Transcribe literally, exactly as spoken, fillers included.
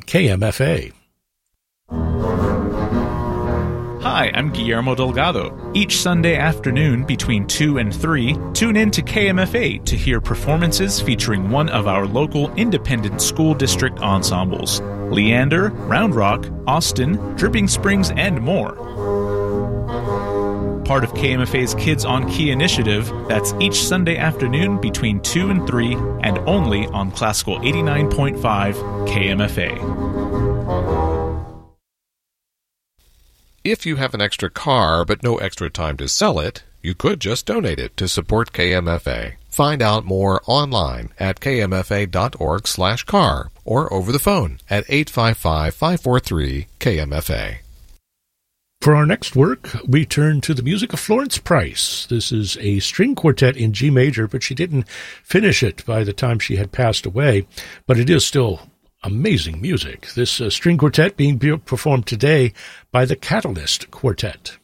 on K M F A. Hi, I'm Guillermo Delgado. Each Sunday afternoon between two and three, tune in to K M F A to hear performances featuring one of our local independent school district ensembles. Leander, Round Rock, Austin, Dripping Springs, and more. Part of K M F A's Kids on Key initiative, that's each Sunday afternoon between two and three, and only on Classical eighty-nine point five K M F A. If you have an extra car but no extra time to sell it, you could just donate it to support K M F A. Find out more online at kmfa.org slash car or over the phone at eight five five, five four three, K M F A. For our next work, we turn to the music of Florence Price. This is a string quartet in G major, but she didn't finish it by the time she had passed away. But it is still amazing music. This uh, string quartet being performed today by the Catalyst Quartet.